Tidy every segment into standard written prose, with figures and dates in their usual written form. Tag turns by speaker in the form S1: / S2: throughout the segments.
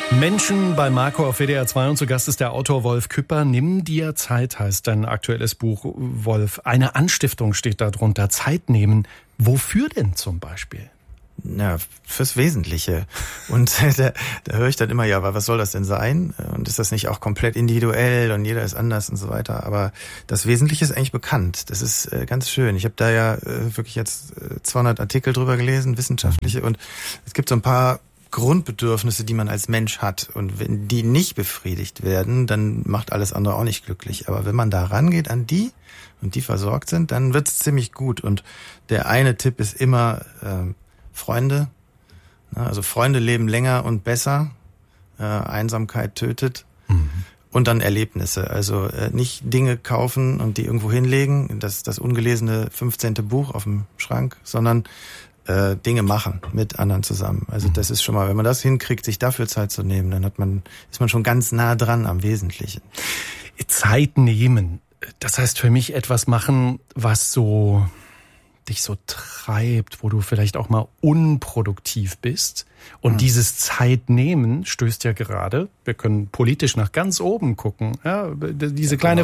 S1: Menschen bei Marco auf WDR 2 und zu Gast ist der Autor Wolf Küpper. Nimm dir Zeit heißt dein aktuelles Buch, Wolf. Eine Anstiftung steht da drunter. Zeit nehmen. Wofür denn zum Beispiel?
S2: Ja, fürs Wesentliche. Und da höre ich dann immer, ja, aber was soll das denn sein? Und ist das nicht auch komplett individuell und jeder ist anders und so weiter? Aber das Wesentliche ist eigentlich bekannt. Das ist ganz schön. Ich habe da ja wirklich jetzt 200 Artikel drüber gelesen, wissenschaftliche. Und es gibt so ein paar Grundbedürfnisse, die man als Mensch hat. Und wenn die nicht befriedigt werden, dann macht alles andere auch nicht glücklich. Aber wenn man da rangeht an die und die versorgt sind, dann wird's ziemlich gut. Und der eine Tipp ist immer Freunde. Also Freunde leben länger und besser. Einsamkeit tötet. Mhm. Und dann Erlebnisse. Also nicht Dinge kaufen und die irgendwo hinlegen, das ungelesene 15. Buch auf dem Schrank, sondern Dinge machen mit anderen zusammen. Also das ist schon mal, wenn man das hinkriegt, sich dafür Zeit zu nehmen, dann ist man schon ganz nah dran am Wesentlichen.
S1: Zeit nehmen, das heißt für mich etwas machen, was dich so treibt, wo du vielleicht auch mal unproduktiv bist. Und dieses Zeitnehmen stößt ja gerade, wir können politisch nach ganz oben gucken, ja, diese kleine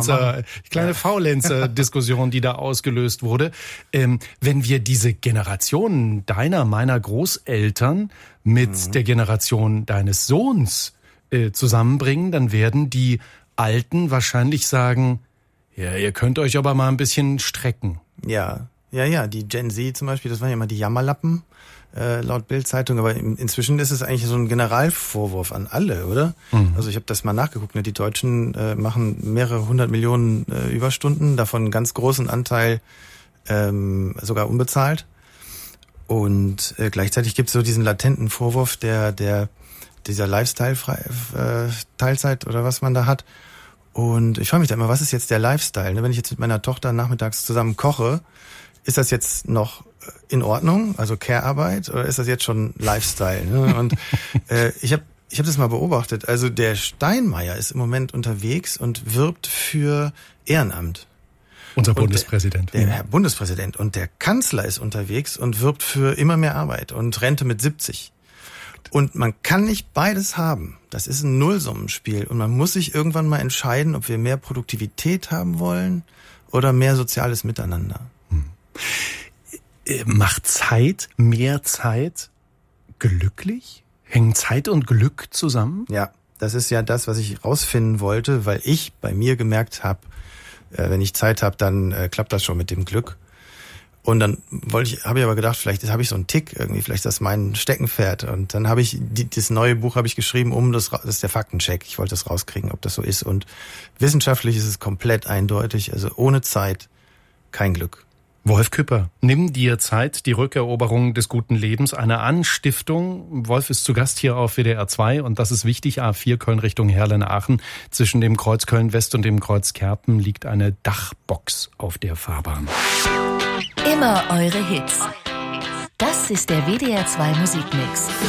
S1: Faulenzer-Diskussion, die da ausgelöst wurde. Wenn wir diese Generationen meiner Großeltern mit der Generation deines Sohns zusammenbringen, dann werden die Alten wahrscheinlich sagen, ja, ihr könnt euch aber mal ein bisschen strecken.
S2: Ja, die Gen Z zum Beispiel, das waren ja immer die Jammerlappen, laut Bild-Zeitung, aber inzwischen ist es eigentlich so ein Generalvorwurf an alle, oder? Mhm. Also ich habe das mal nachgeguckt, ne? Die Deutschen machen mehrere 100 Millionen Überstunden, davon einen ganz großen Anteil sogar unbezahlt. Und gleichzeitig gibt es so diesen latenten Vorwurf dieser Lifestyle-Teilzeit oder was man da hat. Und ich frage mich da immer, was ist jetzt der Lifestyle? Ne? Wenn ich jetzt mit meiner Tochter nachmittags zusammen koche, ist das jetzt noch in Ordnung, also Care-Arbeit, oder ist das jetzt schon Lifestyle? Ne? Und ich hab das mal beobachtet. Also der Steinmeier ist im Moment unterwegs und wirbt für Ehrenamt.
S1: Unser Bundespräsident.
S2: Der Herr Bundespräsident. Und der Kanzler ist unterwegs und wirbt für immer mehr Arbeit und Rente mit 70. Und man kann nicht beides haben. Das ist ein Nullsummenspiel. Und man muss sich irgendwann mal entscheiden, ob wir mehr Produktivität haben wollen oder mehr soziales Miteinander.
S1: Macht mehr Zeit glücklich? Hängen Zeit und Glück zusammen?
S2: Ja, das ist ja das, was ich rausfinden wollte, weil ich bei mir gemerkt habe, wenn ich Zeit habe, dann klappt das schon mit dem Glück. Und dann habe ich aber gedacht, vielleicht habe ich so einen Tick irgendwie, vielleicht ist das mein Steckenpferd. Und dann habe ich das neue Buch habe ich geschrieben, das ist der Faktencheck. Ich wollte das rauskriegen, ob das so ist. Und wissenschaftlich ist es komplett eindeutig. Also ohne Zeit kein Glück.
S1: Wolf Küpper, nimm dir Zeit, die Rückeroberung des guten Lebens, eine Anstiftung. Wolf ist zu Gast hier auf WDR 2 und das ist wichtig, A4 Köln Richtung Herlen-Aachen. Zwischen dem Kreuz Köln-West und dem Kreuz Kerpen liegt eine Dachbox auf der Fahrbahn.
S3: Immer eure Hits. Das ist der WDR 2 Musikmix.